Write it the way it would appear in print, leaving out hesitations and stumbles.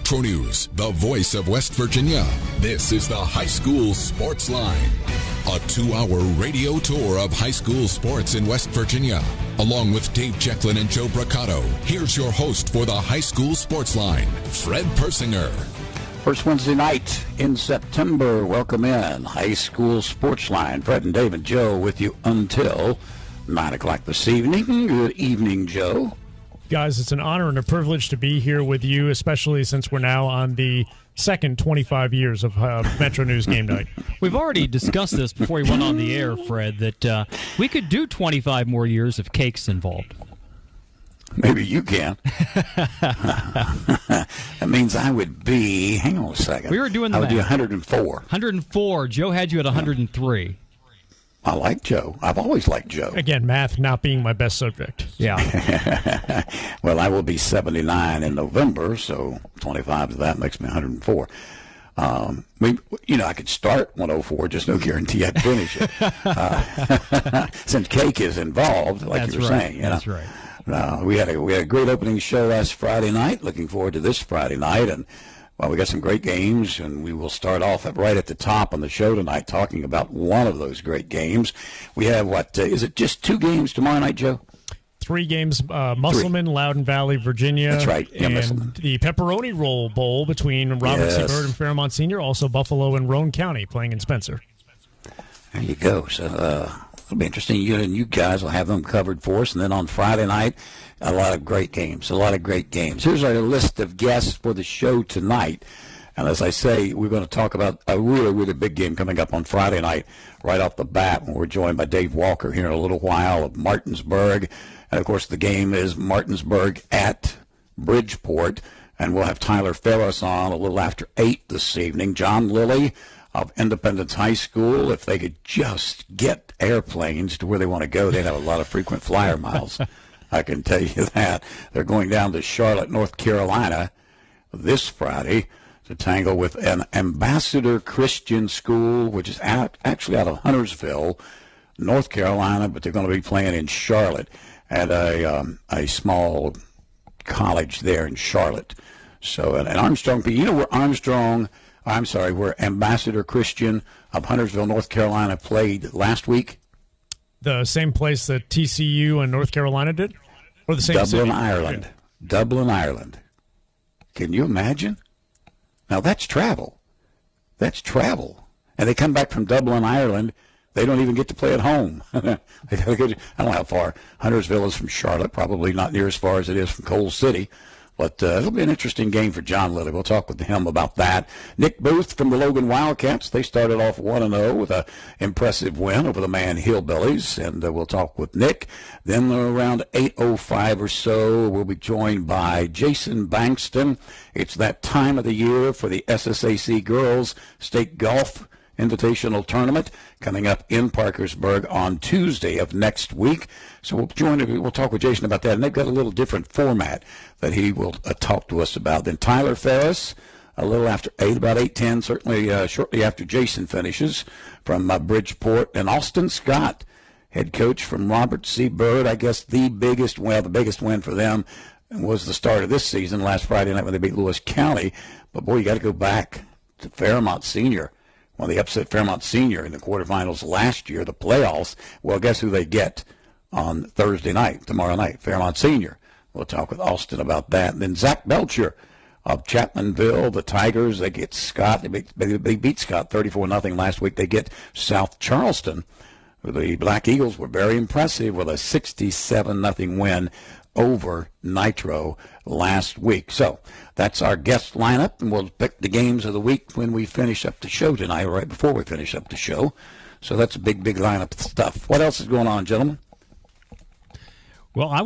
Metro News, the voice of West Virginia. This is the High School Sports Line, a 2-hour radio tour of high school sports in West Virginia. Along with Dave Jecklin and Joe Braccato, here's your host for the High School Sports Line, Fred Persinger. First Wednesday night in September. Welcome in High School Sports Line. Fred and Dave and Joe with you until 9 o'clock this evening. Good evening, Joe. Guys, it's an honor and a privilege to be here with you, especially since we're now on the second 25 years of Metro News Game Night. We've already discussed this before we went on the air, Fred, that we could do 25 more years if cake's involved. Maybe you can. That means I would be, hang on a second. We were doing the I would be math. 104. 104. Joe had you at 103. I like Joe. I've always liked Joe. Again, math not being my best subject. Yeah. Well, I will be 79 in November, so 25 of that makes me 104. I could start 104, just no guarantee I'd finish it. Since cake is involved, like That's you were right. saying. That's right. We had a great opening show last Friday night. Looking forward to this Friday night, and well, we got some great games, and we will start off right at the top on the show tonight talking about one of those great games. We have is it just 2 games tomorrow night, Joe? 3 games, Musselman, Loudoun Valley, Virginia. That's right. Yeah, and Musselman. The Pepperoni Roll Bowl between Robert C. Byrd and Fairmont Senior, also Buffalo and Roane County playing in Spencer. There you go. So it'll be interesting. You guys will have them covered for us. And then on Friday night, a lot of great games. Here's our list of guests for the show tonight. And as I say, we're going to talk about a really, really big game coming up on Friday night right off the bat when we're joined by Dave Walker here in a little while of Martinsburg. And, of course, the game is Martinsburg at Bridgeport. And we'll have Tyler Ferris on a little after 8 this evening. John Lilly of Independence High School. If they could just get airplanes to where they want to go, they'd have a lot of frequent flyer miles. I can tell you that. They're going down to Charlotte, North Carolina this Friday to tangle with an Ambassador Christian School, which is actually out of Huntersville, North Carolina, but they're going to be playing in Charlotte at a small college there in Charlotte. So, and Armstrong, where Ambassador Christian of Huntersville, North Carolina played last week? The same place that TCU and North Carolina did? Or the same Dublin, city? Ireland. Yeah. Dublin, Ireland. Can you imagine? Now, that's travel. That's travel. And they come back from Dublin, Ireland. They don't even get to play at home. I don't know how far Huntersville is from Charlotte. Probably not near as far as it is from Coal City. But it'll be an interesting game for John Lilly. We'll talk with him about that. Nick Booth from the Logan Wildcats. They started off 1-0 with an impressive win over the Man Hillbillies. And we'll talk with Nick. Then around 8:05 or so, we'll be joined by Jason Bankston. It's that time of the year for the SSAC Girls State Golf Invitational Tournament coming up in Parkersburg on Tuesday of next week. So we'll talk with Jason about that. And they've got a little different format that he will talk to us about. Then Tyler Ferris, a little after 8, about 8:10, certainly shortly after Jason finishes from Bridgeport. And Austin Scott, head coach from Robert C. Byrd. I guess the biggest win for them was the start of this season last Friday night when they beat Lewis County. But, boy, you got to go back to Fairmont Senior. When they upset Fairmont Senior in the quarterfinals last year, the playoffs, well, guess who they get on Thursday night, tomorrow night? Fairmont Senior. We'll talk with Austin about that. And then Zach Belcher of Chapmanville, the Tigers, they get Scott. They beat Scott 34-0 last week. They get South Charleston. The Black Eagles were very impressive with a 67-0 win over Nitro last week. So that's our guest lineup, and we'll pick the games of the week when we finish up the show tonight, or right before we finish up the show. So that's a big lineup of stuff. What else is going on, gentlemen? Well, I